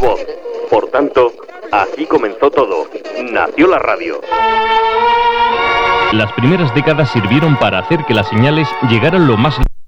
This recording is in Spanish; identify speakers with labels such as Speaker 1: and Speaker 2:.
Speaker 1: voz. Por tanto, aquí comenzó todo. Nació la radio.
Speaker 2: Las primeras décadas sirvieron para hacer que las señales llegaran lo más